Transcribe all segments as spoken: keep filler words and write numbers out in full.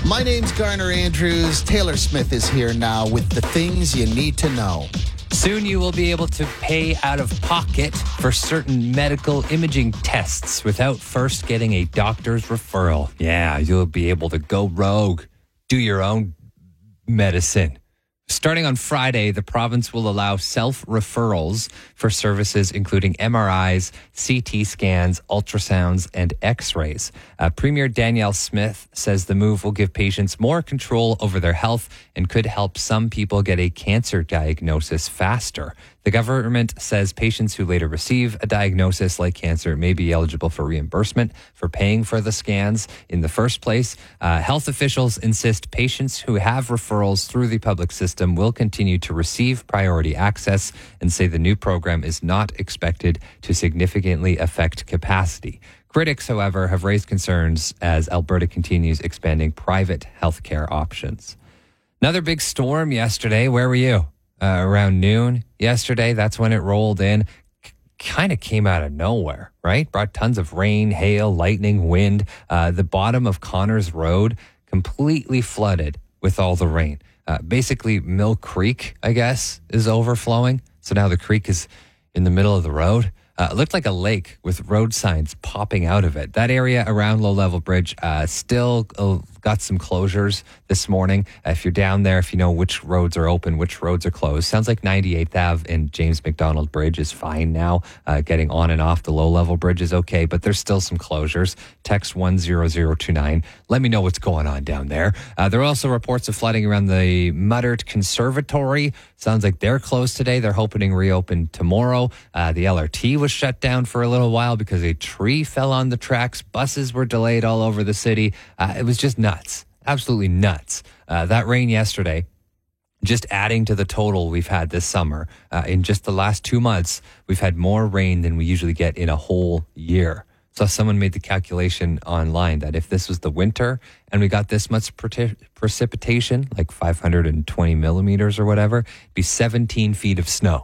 My name's Garner Andrews. Taylor Smith is here now with the things you need to know. Soon you will be able to pay out of pocket for certain medical imaging tests without first getting a doctor's referral. Yeah, you'll be able to go rogue, do your own medicine. Starting on Friday, the province will allow self-referrals for services including M R Is, C T scans, ultrasounds, and X-rays. Uh, Premier Danielle Smith says the move will give patients more control over their health and could help some people get a cancer diagnosis faster. The government says patients who later receive a diagnosis like cancer may be eligible for reimbursement for paying for the scans in the first place. Uh, health officials insist patients who have referrals through the public system will continue to receive priority access and say the new program is not expected to significantly affect capacity. Critics, however, have raised concerns as Alberta continues expanding private healthcare options. Another big storm yesterday. Where were you? Uh, around noon yesterday, that's when it rolled in. C- kind of came out of nowhere, right? Brought tons of rain, hail, lightning, wind. Uh, the bottom of Connors Road completely flooded with all the rain. Uh, basically, Mill Creek, I guess, is overflowing. So now the creek is in the middle of the road. Uh, it looked like a lake with road signs popping out of it. That area around Low Level Bridge uh, still uh, got some closures this morning. Uh, if you're down there, if you know which roads are open, which roads are closed. Sounds like ninety-eighth Avenue and James McDonald Bridge is fine now. Uh, getting on and off the Low Level Bridge is okay, but there's still some closures. Text one zero zero two nine. Let me know what's going on down there. Uh, there are also reports of flooding around the Muttert Conservatory. Sounds like they're closed today. They're hoping to reopen tomorrow. Uh, the L R T was shut down for a little while because a tree fell on the tracks. Buses were delayed all over the city. Uh, it was just nuts. Absolutely nuts. Uh, that rain yesterday, just adding to the total we've had this summer. Uh, in just the last two months, we've had more rain than we usually get in a whole year. So someone made the calculation online that if this was the winter and we got this much pre- precipitation, like five hundred twenty millimeters or whatever, it'd be seventeen feet of snow.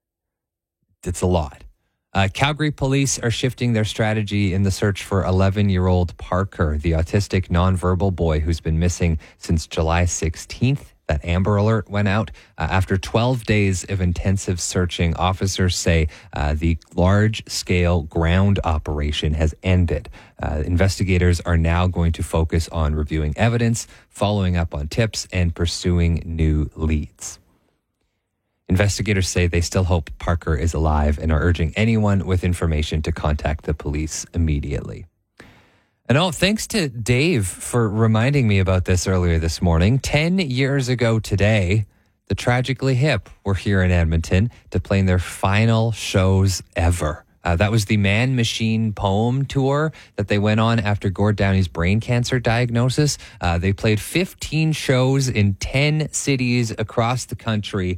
It's a lot. Uh, Calgary police are shifting their strategy in the search for eleven-year-old Parker, the autistic nonverbal boy who's been missing since July sixteenth. That Amber Alert went out. Uh, after twelve days of intensive searching, officers say uh, the large-scale ground operation has ended. Uh, investigators are now going to focus on reviewing evidence, following up on tips, and pursuing new leads. Investigators say they still hope Parker is alive and are urging anyone with information to contact the police immediately. And oh, thanks to Dave for reminding me about this earlier this morning. Ten years ago today, the Tragically Hip were here in Edmonton to play their final shows ever. Uh, that was the Man Machine Poem Tour that they went on after Gord Downey's brain cancer diagnosis. Uh, they played fifteen shows in ten cities across the country.